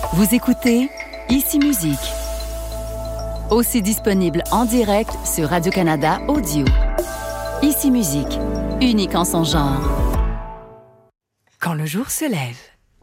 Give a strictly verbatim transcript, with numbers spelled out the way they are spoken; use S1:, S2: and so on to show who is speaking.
S1: Vous écoutez Ici Musique, aussi disponible en direct sur Radio-Canada Audio. Ici Musique, unique en son genre.
S2: Quand le jour se lève.